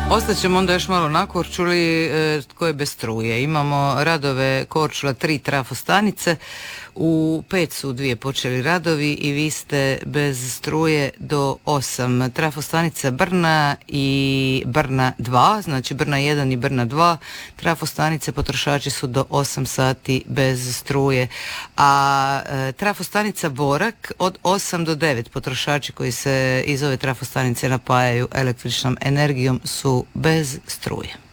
Ostaćemo onda još malo na Korčuli koje bez struje. Imamo radove Korčula 3 trafostanice, u 5 su 2 počeli radovi i vi ste bez struje do 8. Trafostanica Brna i Brna 2, znači Brna 1 i Brna 2, trafostanice potrošači su do 8 sati bez struje. A trafostanica Borak od 8 do 9 potrošači koji se iz ove trafostanice napajaju električnom energijom su bez struje.